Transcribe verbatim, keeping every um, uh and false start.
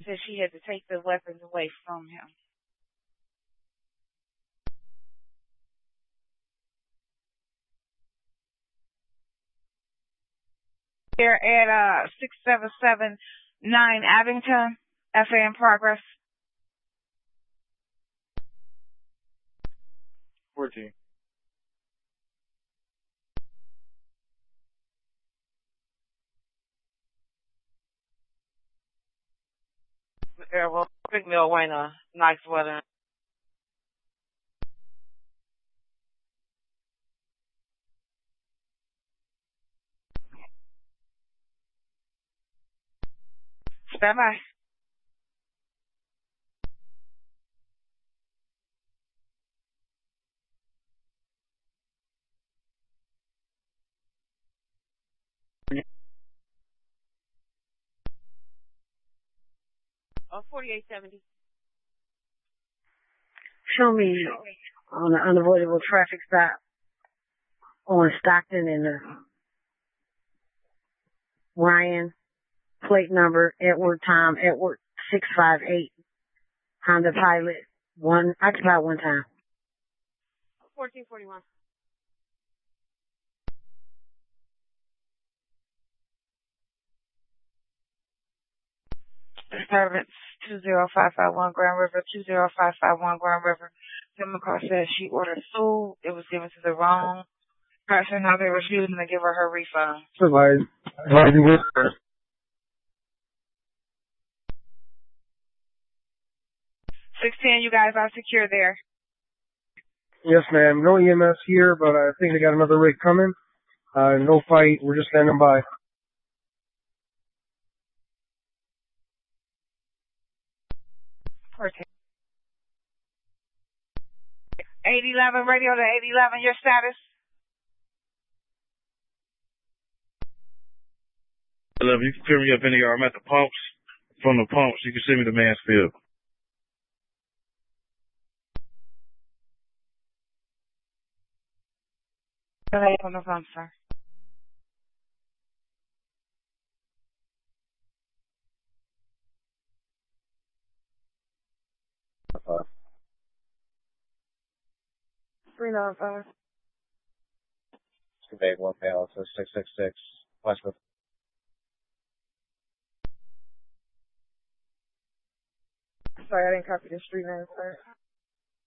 said she had to take the weapons away from him. Here at uh six seven seven nine Abington, F A in progress. fourteen. Yeah, well, Big Mill, Wayne, nice weather. Stand by. Oh, forty-eight seventy. Show me on an unavoidable traffic stop on Stockton and uh, Ryan, plate number, Edward Tom, Edward six five eight, Honda Pilot, one, occupied one time. fourteen forty-one. Disturbance two zero five five one Grand River, two zero five five one Grand River. Democrat says she ordered food. It was given to the wrong person. Now they're refusing to give her her refund. Survive. Surviving with her. six ten, you guys are secure there. Yes, ma'am. No E M S here, but I think they got another rig coming. Uh, no fight. We're just standing by. eight eleven, radio to eight eleven, your status? If you can fill me up in here, I'm at the pumps. From the pumps, you can send me to Mansfield. On the phone, sir. Uh, three nine five. Two big one panel, so six six six. Westwood. Sorry, I didn't copy the street name, sir.